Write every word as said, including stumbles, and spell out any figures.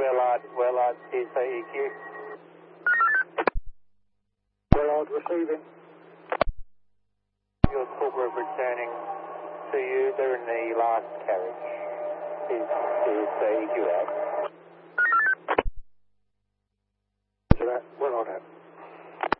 Willard, Willard, T C E Q. Willard receiving. Your Coolbrook returning to you. They're in the last carriage. Is is the E Q out?